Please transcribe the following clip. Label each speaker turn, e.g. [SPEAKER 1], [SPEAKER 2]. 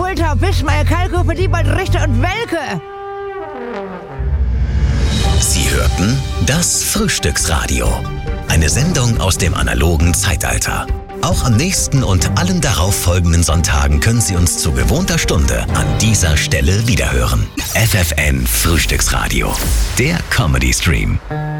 [SPEAKER 1] Multau, Bismeier, Kalkofe, Diebold, Richter und Welke.
[SPEAKER 2] Sie hörten das Frühstücksradio. Eine Sendung aus dem analogen Zeitalter. Auch am nächsten und allen darauffolgenden Sonntagen können Sie uns zu gewohnter Stunde an dieser Stelle wiederhören. FFN Frühstücksradio, der Comedy Stream.